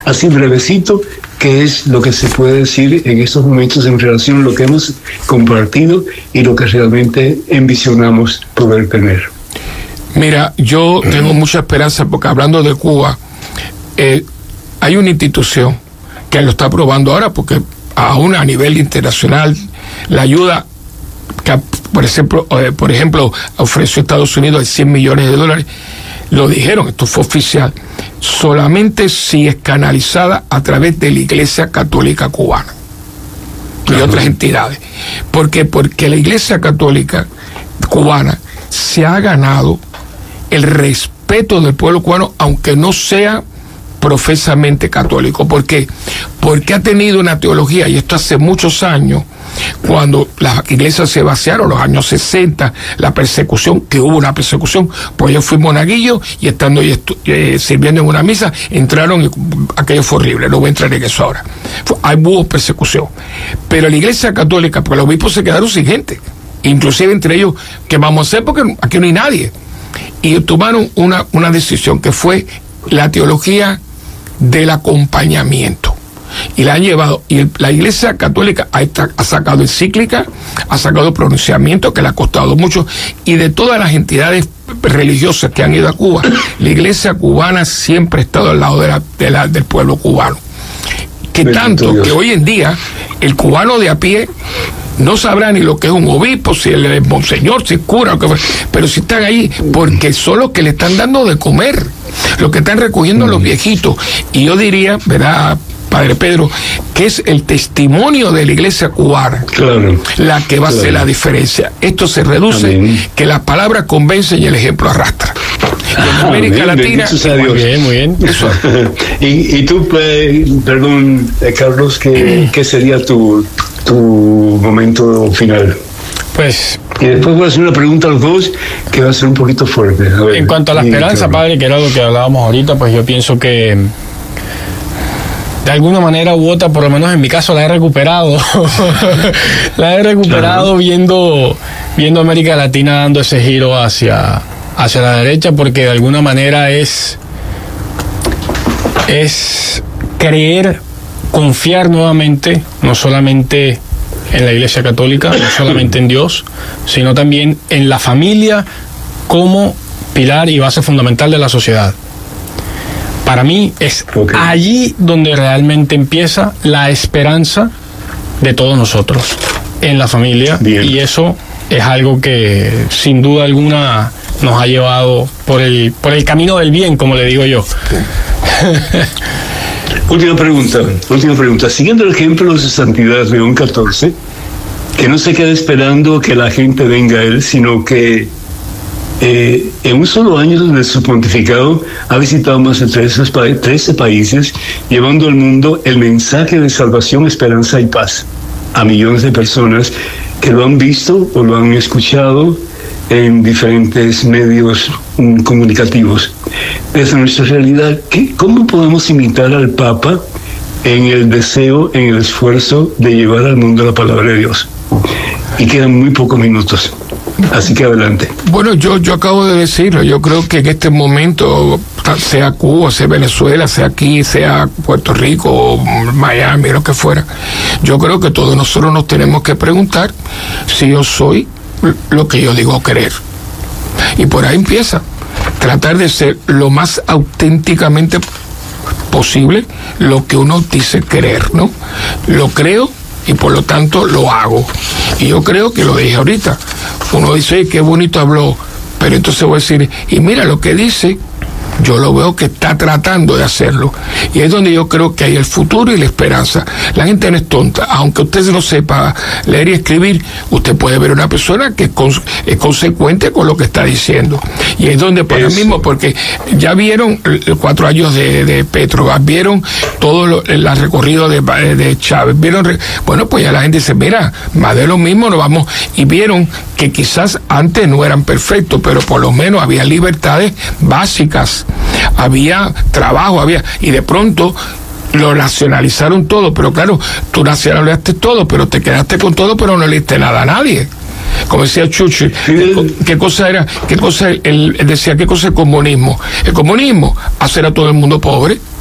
así brevecito, qué es lo que se puede decir en estos momentos en relación a lo que hemos compartido y lo que realmente envisionamos poder tener. Mira, yo tengo mucha esperanza porque hablando de Cuba, hay una institución que lo está probando ahora porque aún a nivel internacional la ayuda que, por ejemplo, ofreció Estados Unidos de $100 millones, lo dijeron, esto fue oficial, solamente si es canalizada a través de la Iglesia Católica Cubana y otras entidades. ¿Por qué? Porque la Iglesia Católica Cubana se ha ganado el respeto del pueblo cubano, aunque no sea profesamente católico. ¿Por qué? Porque ha tenido una teología, y esto hace muchos años, cuando las iglesias se vaciaron, los años 60, la persecución, que hubo una persecución, pues yo fui monaguillo y estando sirviendo en una misa, entraron y aquello fue horrible, no voy a entrar en eso ahora. Hubo persecución. Pero la Iglesia Católica, porque los obispos se quedaron sin gente, inclusive entre ellos, ¿qué vamos a hacer? Porque aquí no hay nadie. Y tomaron una decisión que fue la teología del acompañamiento. Y la han llevado, y la Iglesia Católica ha sacado encíclicas, ha sacado pronunciamientos que le ha costado mucho, y de todas las entidades religiosas que han ido a Cuba, la Iglesia cubana siempre ha estado al lado del pueblo cubano. Que tanto que hoy en día el cubano de a pie no sabrá ni lo que es un obispo, si él es monseñor, si es cura, o qué fue, pero si están ahí porque son los que le están dando de comer, los que están recogiendo a los viejitos. Y yo diría, ¿verdad, Padre Pedro, que es el testimonio de la Iglesia cubana la que va a hacer la diferencia? Esto se reduce, que las palabras convencen y el ejemplo arrastra. En América Latina, muy bien. Eso. Y tú, perdón, Carlos, ¿qué sería tu momento final? Pues, y después voy a hacer una pregunta a los dos que va a ser un poquito fuerte. A ver, en cuanto a la esperanza, padre, que era lo que hablábamos ahorita, pues yo pienso que de alguna manera u otra, por lo menos en mi caso, la he recuperado. La he recuperado viendo América Latina dando ese giro hacia la derecha, porque de alguna manera es creer, confiar nuevamente, no solamente en la Iglesia Católica, no solamente en Dios, sino también en la familia como pilar y base fundamental de la sociedad. Para mí es allí donde realmente empieza la esperanza de todos nosotros, en la familia. Bien. Y eso es algo que sin duda alguna nos ha llevado por el camino del bien, como le digo yo. Última pregunta. Siguiendo el ejemplo de su santidad León XIV, que no se queda esperando que la gente venga a él, sino que en un solo año de su pontificado ha visitado más de 13 países, llevando al mundo el mensaje de salvación, esperanza y paz a millones de personas que lo han visto o lo han escuchado en diferentes medios comunicativos. Desde nuestra realidad, ¿cómo podemos imitar al Papa en el deseo, en el esfuerzo de llevar al mundo la palabra de Dios? Y quedan muy pocos minutos, así que adelante. Bueno, yo acabo de decirlo. Yo creo que en este momento, sea Cuba, sea Venezuela, sea aquí, sea Puerto Rico, Miami, lo que fuera, yo creo que todos nosotros nos tenemos que preguntar si yo soy lo que yo digo querer. Y por ahí empieza. Tratar de ser lo más auténticamente posible lo que uno dice querer, ¿no? Lo creo y por lo tanto lo hago. Y yo creo que lo dije ahorita. Uno dice, qué bonito habló, pero entonces voy a decir, y mira lo que dice, yo lo veo que está tratando de hacerlo. Y es donde yo creo que hay el futuro y la esperanza. La gente no es tonta. Aunque usted no sepa leer y escribir, usted puede ver una persona que es consecuente con lo que está diciendo. Y es donde por lo mismo, porque ya vieron 4 años de Petro, vieron todo el recorrido de Chávez, bueno, pues ya la gente dice, mira, más de lo mismo, nos vamos. Y vieron que quizás antes no eran perfectos, pero por lo menos había libertades básicas, había trabajo, y de pronto lo nacionalizaron todo. Pero claro, tú nacionalizaste todo, pero te quedaste con todo, pero no le diste nada a nadie. Como decía Churchill, ¿qué cosa era? Él decía, ¿qué cosa es el comunismo? El comunismo, hacer a todo el mundo pobre.